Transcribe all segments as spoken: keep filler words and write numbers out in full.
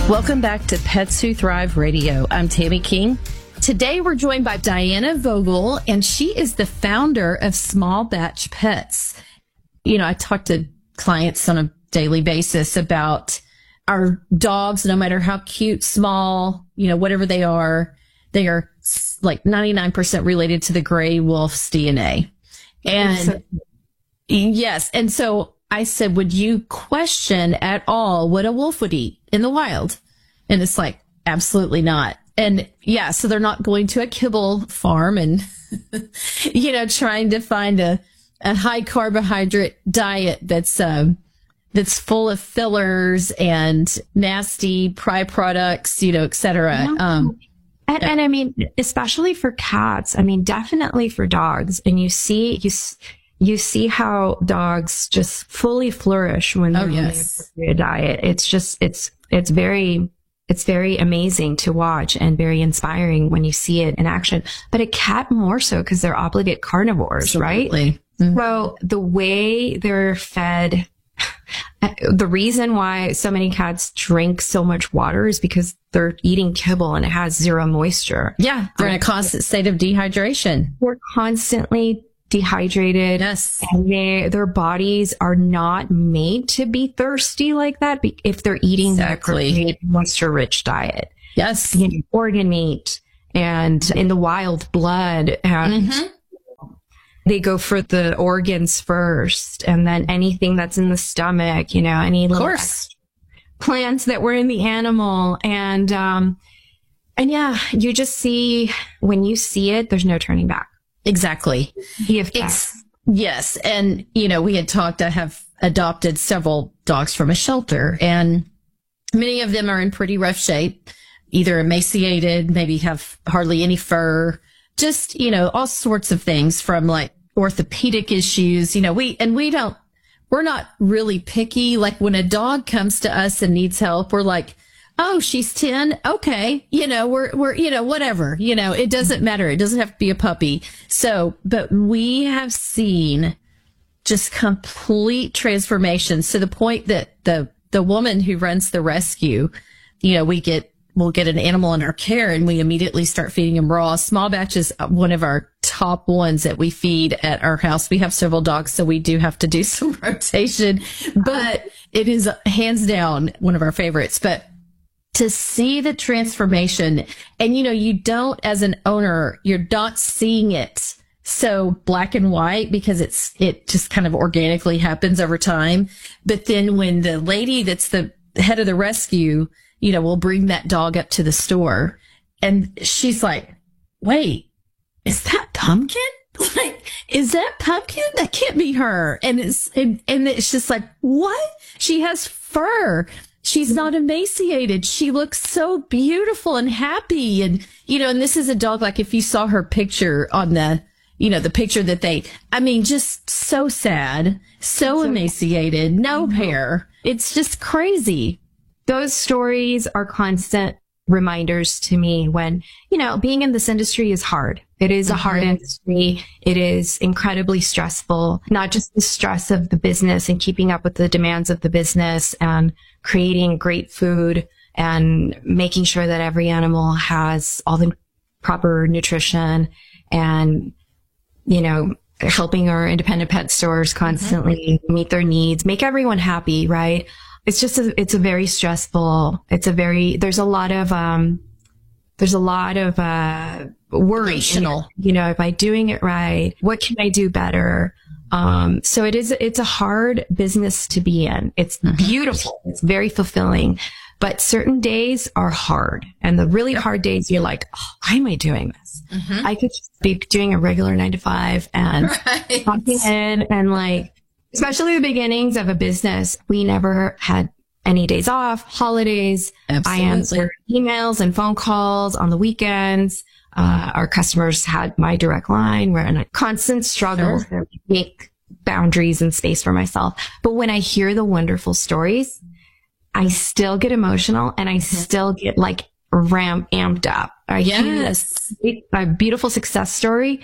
Welcome back to Pets Who Thrive Radio. I'm Tammy King. Today we're joined by Diana Vogel, and she is the founder of Small Batch Pets. You know, I talk to clients on a daily basis about our dogs, no matter how cute, small, you know, whatever they are, they are like ninety-nine percent related to the gray wolf's D N A. And yes. And so I said, would you question at all what a wolf would eat in the wild? And it's like, absolutely not. And yeah, so they're not going to a kibble farm and, you know, trying to find a, a high carbohydrate diet that's, um, that's full of fillers and nasty pry products, you know, et cetera. No. Um, and, and I mean, especially for cats, I mean, definitely for dogs. And you see, you, you see how dogs just fully flourish when they're oh, on yes. a diet. It's just, it's, it's very, it's very amazing to watch and very inspiring when you see it in action. But a cat more so because they're obligate carnivores, Absolutely. right? Mm-hmm. So the way they're fed, the reason why so many cats drink so much water is because they're eating kibble and it has zero moisture. Yeah. They're in a constant state of dehydration. We're constantly dehydrated. Yes. And they, their bodies are not made to be thirsty like that if they're eating exactly. that moisture-rich diet. Yes. You know, organ meat and in the wild blood. And mm-hmm. they go for the organs first and then anything that's in the stomach, you know, any little plants that were in the animal. And, um, and yeah, you just see, when you see it, there's no turning back. Exactly. It's, yes. And, you know, we had talked, I have adopted several dogs from a shelter and many of them are in pretty rough shape, either emaciated, maybe have hardly any fur, just, you know, all sorts of things from like orthopedic issues, you know, we, and we don't, we're not really picky. Like when a dog comes to us and needs help, we're like, oh, she's ten. Okay. You know, we're, we're, you know, whatever, you know, it doesn't matter. It doesn't have to be a puppy. So, but we have seen just complete transformations to the point that the, the woman who runs the rescue, you know, we get, we'll get an animal in our care and we immediately start feeding them raw. Small Batch is one of our top ones that we feed at our house. We have several dogs, so we do have to do some rotation, but it is hands down one of our favorites. But to see the transformation, and you know, you don't, as an owner, you're not seeing it so black and white because it's, it just kind of organically happens over time. But then when the lady that's the head of the rescue, you know, will bring that dog up to the store and she's like, wait, is that Pumpkin? Like, is that Pumpkin? That can't be her. And it's, and, and it's just like, what? She has fur. She's not emaciated. She looks so beautiful and happy. And, you know, and this is a dog, like if you saw her picture on the, you know, the picture that they, I mean, just so sad, so emaciated, no hair. It's just crazy. Those stories are constant reminders to me when, you know, being in this industry is hard. It is a hard industry. It is incredibly stressful, not just the stress of the business and keeping up with the demands of the business and creating great food and making sure that every animal has all the proper nutrition and, you know, helping our independent pet stores constantly mm-hmm. meet their needs, make everyone happy, right? It's just, a, it's a very stressful, it's a very, there's a lot of, um, there's a lot of, uh, worry. Emotional. You know, am I doing it right? What can I do better? Um, so it is, it's a hard business to be in. It's mm-hmm. beautiful. It's very fulfilling, but certain days are hard. And the really hard days, you're like, oh, why am I doing this? Mm-hmm. I could just be doing a regular nine to five and right. popping in and like, especially the beginnings of a business, we never had any days off, holidays. Absolutely. I answered emails and phone calls on the weekends. Uh, our customers had my direct line. We're in a constant struggle Sure. to make boundaries and space for myself. But when I hear the wonderful stories, I still get emotional and I mm-hmm. still get like ramp amped up. I yes. hear a beautiful success story.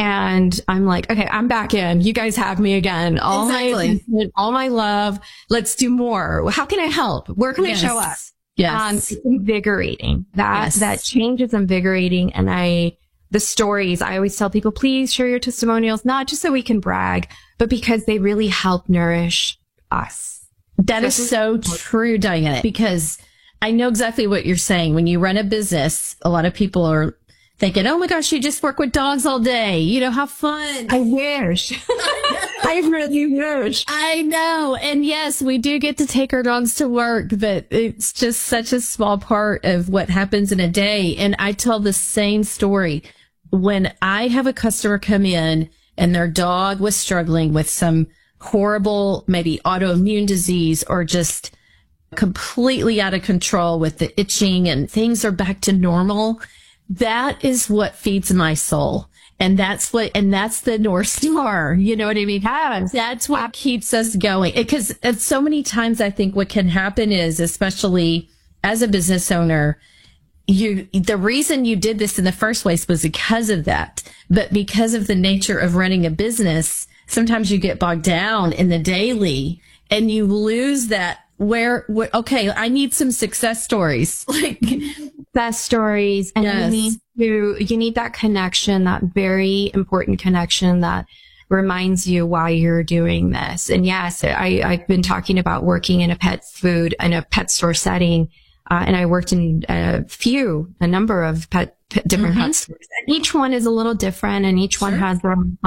And I'm like, okay, I'm back in. You guys have me again. All exactly. my, all my love. Let's do more. How can I help? Where can yes. I show up? Yes. Um, it's invigorating. That, yes. that change is invigorating. And I, the stories, I always tell people, please share your testimonials, not just so we can brag, but because they really help nourish us. That is so true, Diana, because I know exactly what you're saying. When you run a business, a lot of people are thinking, oh my gosh, you just work with dogs all day. You know, how fun. I wish. I really wish. I know. And yes, we do get to take our dogs to work, but it's just such a small part of what happens in a day. And I tell the same story. When I have a customer come in and their dog was struggling with some horrible, maybe autoimmune disease or just completely out of control with the itching and things are back to normal. That is what feeds my soul. And that's what, and that's the North Star. You know what I mean? Yes. That's what keeps us going. Because so many times I think what can happen is, especially as a business owner, you, the reason you did this in the first place was because of that. But because of the nature of running a business, sometimes you get bogged down in the daily and you lose that where, where okay, I need some success stories. Like success stories. And yes. you need to, you need that connection, that very important connection that reminds you why you're doing this. And yes, I, I've been talking about working in a pet food, in a pet store setting. Uh, and I worked in a few, a number of pet, pet different mm-hmm. pet stores. And each one is a little different and each sure. one has their own